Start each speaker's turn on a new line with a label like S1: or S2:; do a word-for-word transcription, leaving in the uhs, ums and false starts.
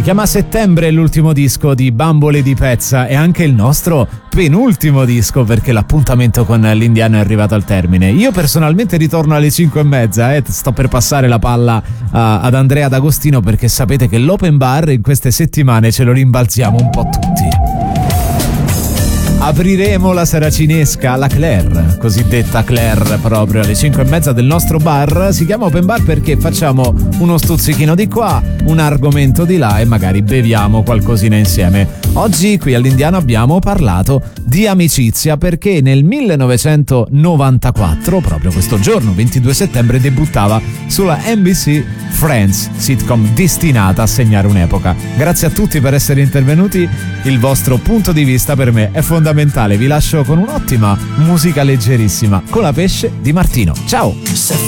S1: chiama Settembre, l'ultimo disco di Bambole di Pezza e anche il nostro penultimo disco, perché l'appuntamento con l'Indiano è arrivato al termine. Io personalmente ritorno alle cinque e mezza, eh, sto per passare la palla uh, ad Andrea D'Agostino, perché sapete che l'open bar in queste settimane ce lo rimbalziamo un po' tutti. Apriremo la saracinesca, la Claire, cosiddetta Claire, proprio alle cinque e mezza del nostro bar. Si chiama open bar perché facciamo uno stuzzichino di qua, un argomento di là e magari beviamo qualcosina insieme. Oggi qui all'Indiano abbiamo parlato di amicizia, perché nel millenovecentonovantaquattro, proprio questo giorno, ventidue settembre, debuttava sulla N B C Friends, sitcom destinata a segnare un'epoca. Grazie a tutti per essere intervenuti, il vostro punto di vista per me è fondamentale. Vi lascio con un'ottima musica leggerissima, Con la pesce di Martino. Ciao!